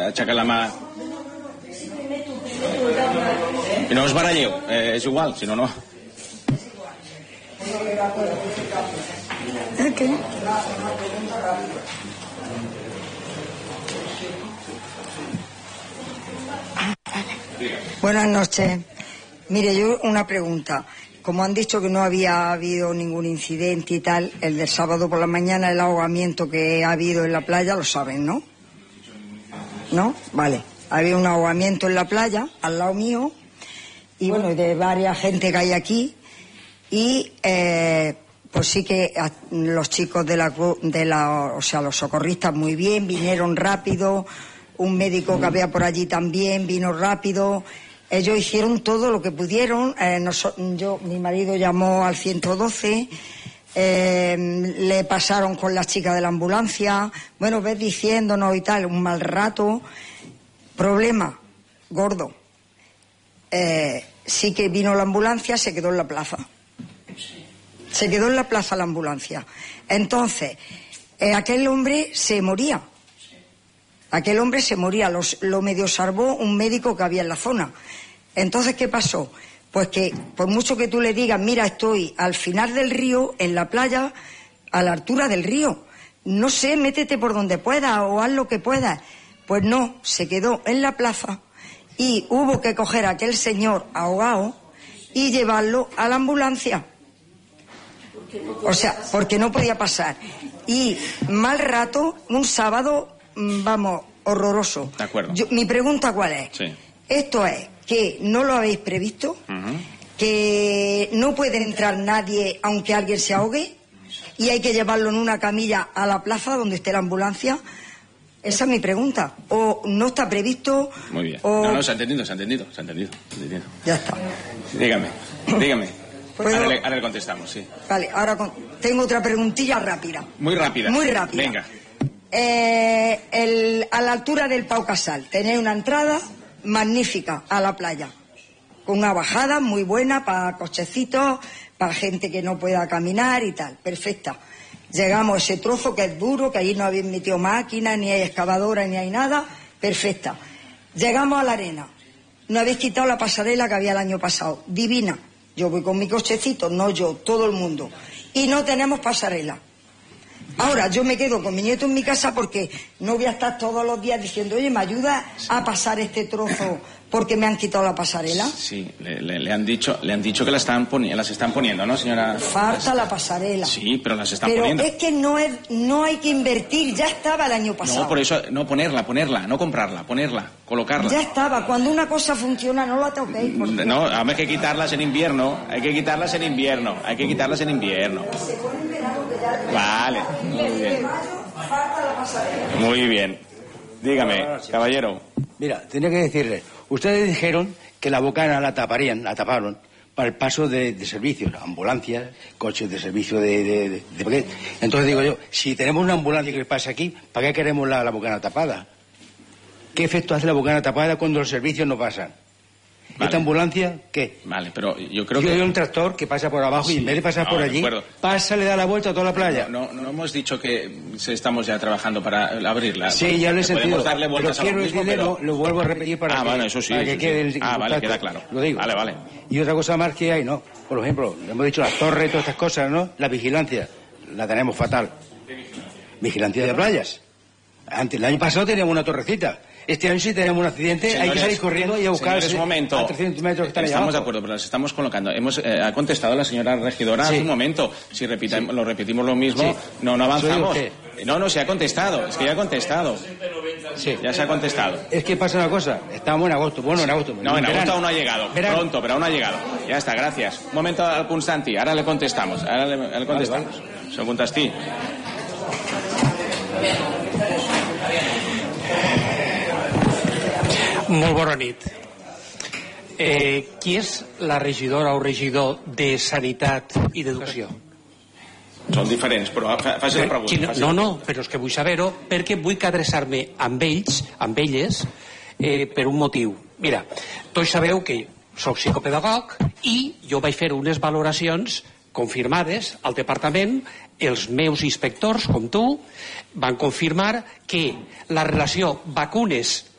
aixecat la mà. I no us baralleu, és igual, si no, no. Okay. Buenas noches. Mire, yo una pregunta. Como han dicho que no había habido ningún incidente y tal, el del sábado por la mañana, el ahogamiento que ha habido en la playa, lo saben, ¿no? ¿No? Vale. Había un ahogamiento en la playa, al lado mío, y bueno, de varias gente que hay aquí, y pues sí que los chicos o sea, los socorristas muy bien, vinieron rápido, un médico que había por allí también vino rápido. Ellos hicieron todo lo que pudieron. Mi marido llamó al 112, le pasaron con la chica de la ambulancia, bueno, ves diciéndonos y tal, un mal rato. Problema gordo. Sí que vino la ambulancia, se quedó en la plaza. Se quedó en la plaza la ambulancia. Entonces, aquel hombre se moría. Aquel hombre se moría, lo medio salvó un médico que había en la zona. Entonces, ¿qué pasó? Pues que por mucho que tú le digas, mira, estoy al final del río, en la playa, a la altura del río, no sé, métete por donde puedas o haz lo que puedas. Pues no, se quedó en la plaza y hubo que coger a aquel señor ahogado y llevarlo a la ambulancia. O sea, porque no podía pasar. Y mal rato, un sábado, vamos, horroroso. De acuerdo. Mi pregunta, ¿cuál es? Sí. Esto es que no lo habéis previsto, que no puede entrar nadie aunque alguien se ahogue y hay que llevarlo en una camilla a la plaza donde esté la ambulancia. Esa es mi pregunta. O no está previsto. Muy bien. O... No, se ha entendido. Ya está. Dígame. ¿Puedo? Ahora le contestamos, sí. Vale, ahora tengo otra preguntilla rápida. Muy rápida. Venga. A la altura del Pau Casal tenéis una entrada magnífica a la playa, con una bajada muy buena para cochecitos, para gente que no pueda caminar y tal, perfecta. Llegamos a ese trozo que es duro, que ahí no habéis metido máquinas, ni hay excavadoras, ni hay nada, perfecta. Llegamos a la arena, no habéis quitado la pasarela que había el año pasado, divina. Yo voy con mi cochecito, no yo, todo el mundo, y no tenemos pasarela. Ahora yo me quedo con mi nieto en mi casa porque no voy a estar todos los días diciendo, oye, ¿me ayuda a pasar este trozo porque me han quitado la pasarela? Sí, le han dicho que las están poniendo, ¿no, señora? Falta la pasarela. Sí, pero las están poniendo. Pero es que no hay que invertir, ya estaba el año pasado. No, por eso, no ponerla, no comprarla, ponerla, colocarla. Ya estaba, cuando una cosa funciona no la toquéis. No, hay que quitarlas en invierno, hay que quitarlas en invierno. Vale, muy bien. Dígame, caballero. Mira, tenía que decirle, ustedes dijeron que la bocana la taparon para el paso de servicios, ambulancias, coches de servicio de Entonces digo yo, si tenemos una ambulancia que pasa aquí, ¿para qué queremos la bocana tapada? ¿Qué efecto hace la bocana tapada cuando los servicios no pasan? Vale. ¿Esta ambulancia qué? Vale, pero yo creo que... Hay un tractor que pasa por abajo y en vez de pasar por allí, pasa, le da la vuelta a toda la playa. No hemos dicho que estamos ya trabajando para abrirla. Sí, ya lo he sentido. Podemos darle vueltas pero quiero decirle, lo vuelvo a repetir para bueno, eso sí. Para que quede vale, queda claro. Lo digo. Vale. Y otra cosa más que hay, ¿no? Por ejemplo, hemos dicho las torres y todas estas cosas, ¿no? La vigilancia, la tenemos fatal. Vigilancia de playas. El año pasado teníamos una torrecita. Este año sí tenemos un accidente, señores, hay que salir corriendo y a buscar un momento. A 300 metros que están allá Estamos abajo. de acuerdo, pero las estamos colocando. Ha contestado la señora regidora hace un momento. Si lo repetimos lo mismo, no avanzamos. No, se ha contestado. Es que ya ha contestado. Sí. Ya se ha contestado. Es que pasa una cosa. Estamos en agosto. Bueno, en agosto. No, en agosto aún no ha llegado. Pronto, pero aún no ha llegado. Ya está, gracias. Un momento al Constanti. Ahora le contestamos. Vale. Señor Constantí. Molt bona nit. Qui és la regidora o regidor de Sanitat i d'Educació? Són diferents, però faci la pregunta. No, però és que vull saber-ho perquè vull adreçar-me amb ells, amb elles, per un motiu. Mira, tots sabeu que soc psicopedagog i jo vaig fer unes valoracions confirmades al departament. Els meus inspectors, com tu, van confirmar que la relació vacunes